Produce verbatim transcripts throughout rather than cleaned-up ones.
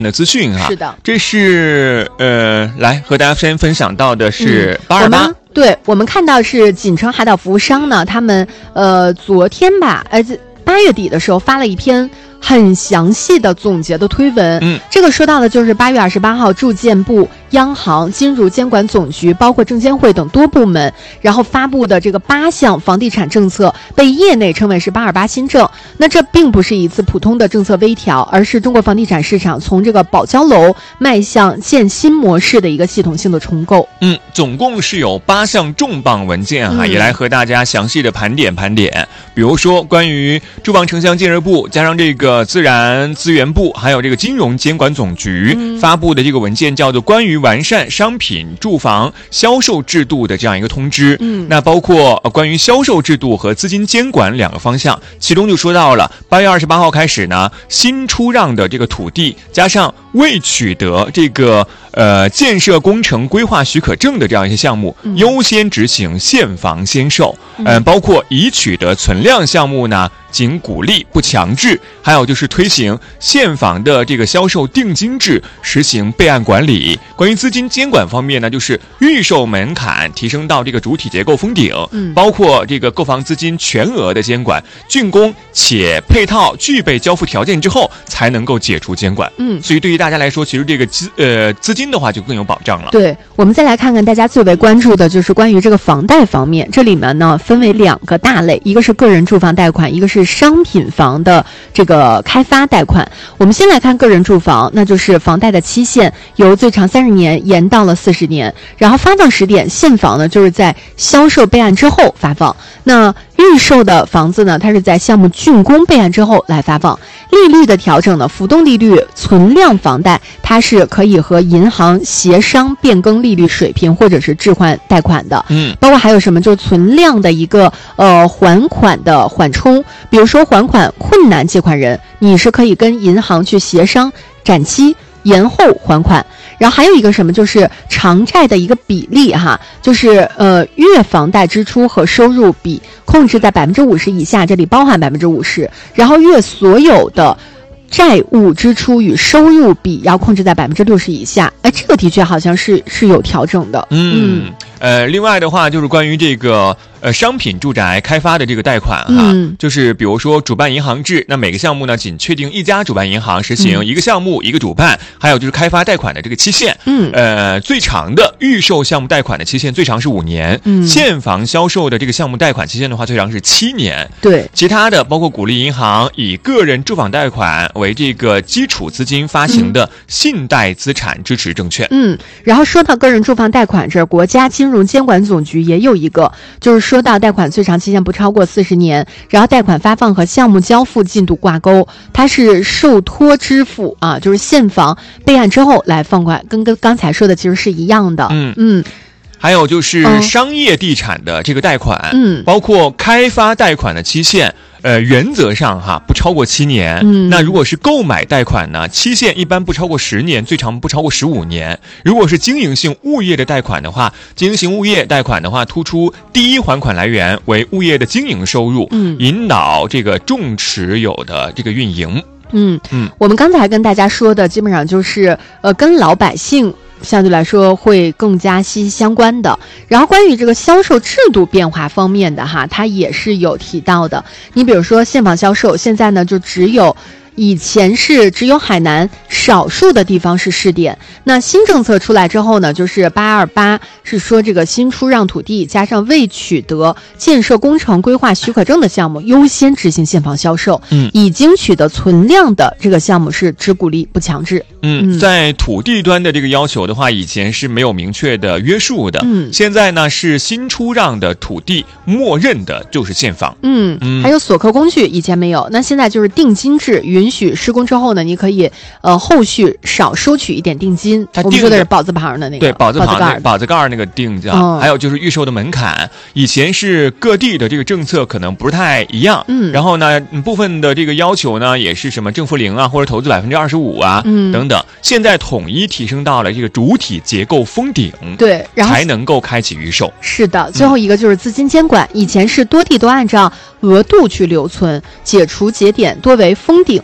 的资讯哈， 是的， 这是呃，来和大家先分享到的是八二八。 对，我们看到是锦城海岛服务商呢，他们呃昨天吧，呃八月底的时候发了一篇很详细的总结的推文。 嗯， 这个说到的就是八月二十八号，住建部、央行、金融监管总局，包括证监会等多部门，然后发布的这个八项房地产政策，被业内称为是八二八新政。那这并不是一次普通的政策微调，而是中国房地产市场从这个保交楼迈向建新模式的一个系统性的重构。 嗯，总共是有八项重磅文件哈、啊嗯，也来和大家详细的盘点盘点。比如说，关于住房城乡建设部加上这个自然资源部，还有这个金融监管总局、嗯、发布的这个文件，叫做《关于完善商品住房销售制度的这样一个通知》。 嗯， 那包括、呃、关于销售制度和资金监管两个方向，其中就说到了八月二十八号开始呢，新出让的这个土地加上未取得这个呃建设工程规划许可证的这样一些项目，嗯、优先执行现房先售。嗯、呃，包括已取得存量项目呢，仅鼓励不强制，还有就是推行现房的这个销售定金制，实行备案管理。关于资金监管方面呢，就是预售门槛提升到这个主体结构封顶， 嗯， 包括这个购房资金全额的监管，竣工且配套具备交付条件之后才能够解除监管。 嗯， 所以对于大家来说，其实这个资呃资金的话就更有保障了。 对，我们再来看看大家最为关注的就是关于这个房贷方面，这里面呢分为两个大类，一个是个人住房贷款，一个是商品房的这个开发贷款。我们先来看个人住房，那就是房贷的期限由最长三十年延到了四十年，然后发放时点现房呢就是在销售备案之后发放，那预售的房子呢，它是在项目竣工备案之后来发放。利率的调整呢，浮动利率存量房贷它是可以和银行协商变更利率水平或者是置换贷款的。 嗯， 包括还有什么，就是存量的一个呃还款的缓冲，比如说还款困难借款人，你是可以跟银行去协商展期延后还款。然后还有一个什么，就是偿债的一个比例哈，就是呃月房贷支出和收入比控制在百分之五十以下，这里包含百分之五十，然后月所有的债务支出与收入比要控制在百分之六十以下。哎，这个的确好像是是有调整的。 嗯，嗯呃，另外的话就是关于这个。呃，商品住宅开发的这个贷款哈、 嗯， 就是比如说主办银行制，那每个项目呢仅确定一家主办银行实行一个项目、嗯、一个主办，还有就是开发贷款的这个期限， 嗯， 呃，最长的预售项目贷款的期限最长是五年， 嗯， 现房销售的这个项目贷款期限的话最长是七年， 对， 其他的包括鼓励银行以个人住房贷款为这个基础资金发行的信贷资产支持证券， 嗯，然后说到个人住房贷款，这国家金融监管总局也有一个，就是说到贷款最长期限不超过四十年，然后贷款发放和项目交付进度挂钩，它是受托支付啊，就是现房备案之后来放款，跟跟刚才说的其实是一样的。 嗯嗯。 还有就是商业地产的这个贷款， 嗯， 包括开发贷款的期限，呃，原则上哈不超过七年。 嗯， 那如果是购买贷款呢，期限一般不超过十年，最长不超过十五年。如果是经营性物业的贷款的话，经营性物业贷款的话，突出第一还款来源为物业的经营收入， 嗯， 引导这个重持有的这个运营。 嗯嗯， 我们刚才跟大家说的基本上就是呃跟老百姓相对来说会更加息息相关的。然后关于这个销售制度变化方面的哈，它也是有提到的。你比如说现房销售，现在呢就只有以前是只有海南少数的地方是试点，那新政策出来之后呢，就是八二八是说这个新出让土地加上未取得建设工程规划许可证的项目优先执行现房销售， 嗯， 已经取得存量的这个项目是只鼓励不强制。 嗯，在土地端的这个要求的话，以前是没有明确的约束的， 嗯， 现在呢是新出让的土地默认的就是现房， 嗯嗯，还有锁客工具以前没有，那现在就是定金制，允许施工之后呢，你可以呃后续少收取一点定金。 它我们说的是宝字旁的那个， 对，宝字旁的宝字盖那个定价、 嗯， 还有就是预售的门槛，以前是各地的这个政策可能不是太一样， 嗯， 然后呢部分的这个要求呢也是什么正负零啊，或者投资百分之二十五啊， 嗯等等，现在统一提升到了这个主体结构封顶， 对，然后才能够开启预售。 是的，最后一个就是资金监管，嗯、以前是多地都按照额度去留存，解除节点多为封顶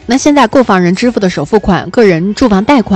那现在购房人支付的首付款、个人住房贷款